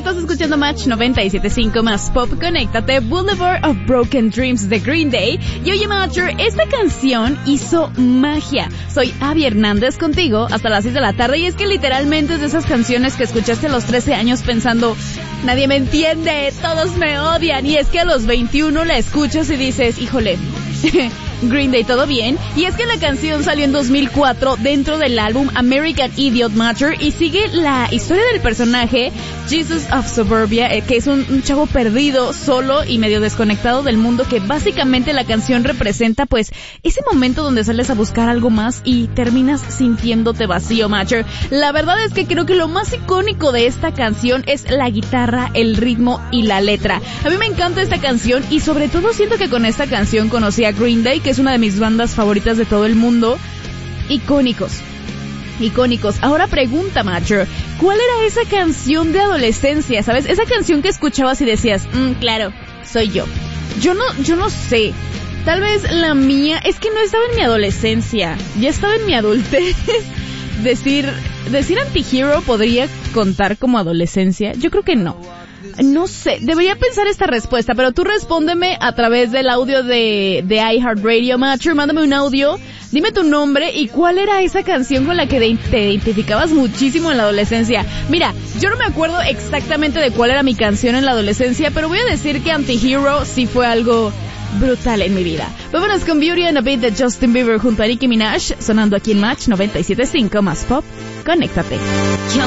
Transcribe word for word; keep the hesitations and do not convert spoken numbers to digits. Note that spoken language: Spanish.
estás escuchando Match noventa y siete punto cinco más Pop. Conéctate, Boulevard of Broken Dreams de Green Day. Y oye, Matcher, esta canción hizo magia. Soy Abby Hernández contigo hasta las seis de la tarde. Y es que literalmente es de esas canciones que escuchaste a los trece años pensando, nadie me entiende, todos me odian. Y es que a los veintiuno la escuchas y dices, híjole, Green Day, ¿todo bien? Y es que la canción salió en dos mil cuatro dentro del álbum American Idiot Matcher y sigue la historia del personaje Jesus of Suburbia, eh, que es un, un chavo perdido, solo y medio desconectado del mundo, que básicamente la canción representa pues ese momento donde sales a buscar algo más y terminas sintiéndote vacío, Matcher. La verdad es que creo que lo más icónico de esta canción es la guitarra, el ritmo y la letra. A mí me encanta esta canción y sobre todo siento que con esta canción conocí a Green Day, que es una de mis bandas favoritas de todo el mundo. Icónicos. Icónicos. Ahora pregunta, Matcher, ¿cuál era esa canción de adolescencia? ¿Sabes? Esa canción que escuchabas y decías, mmm, claro, soy yo. Yo no, yo no sé. Tal vez la mía, es que no estaba en mi adolescencia, ya estaba en mi adultez. Decir, decir Anti-Hero podría contar como adolescencia. Yo creo que no. No sé, debería pensar esta respuesta, pero tú respóndeme a través del audio de, de iHeartRadio, Matcher. Mándame un audio, dime tu nombre y cuál era esa canción con la que de, te identificabas muchísimo en la adolescencia. Mira, yo no me acuerdo exactamente de cuál era mi canción en la adolescencia, pero voy a decir que Anti-Hero sí fue algo brutal en mi vida. Vámonos con Beauty and a Beat de Justin Bieber junto a Nicki Minaj, sonando aquí en Match noventa y siete punto cinco más Pop. Conéctate.